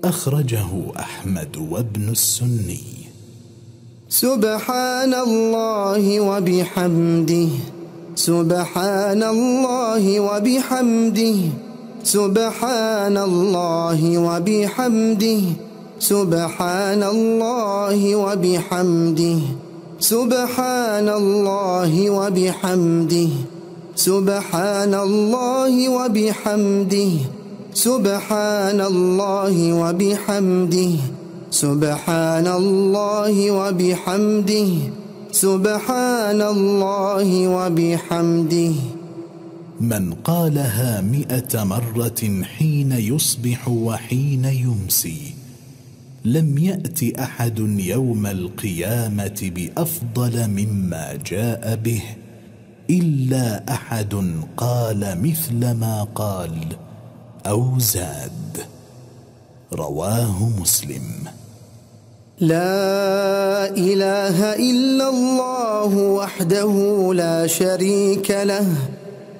أخرجه أحمد وابن السني. سبحان الله وبحمده، سبحان الله وبحمده، سبحان الله وبحمده، سبحان الله وبحمده، سبحان الله وبحمده، سبحان الله وبحمده، سبحان الله وبحمده، سبحان الله وبحمده، سبحان الله وبحمده. من قالها 100 مرة حين يصبح وحين يمسي لم يأت أحد يوم القيامة بأفضل مما جاء به إلا أحد قال مثل ما قال أو زاد. رواه مسلم. لا إله إلا الله وحده لا شريك له،